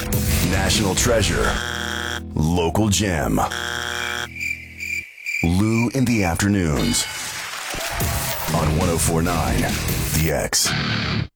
National treasure. Local gem. Lou in the afternoons. On 104.9 The X.